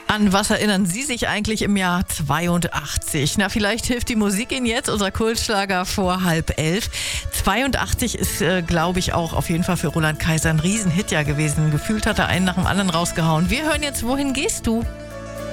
An was erinnern Sie sich eigentlich im Jahr 82? Na, vielleicht hilft die Musik Ihnen jetzt, unser Kultschlager vor 10:30. 82 ist, glaube ich, auch auf jeden Fall für Roland Kaiser ein Riesenhit ja gewesen. Gefühlt hat er einen nach dem anderen rausgehauen. Wir hören jetzt Wohin gehst du?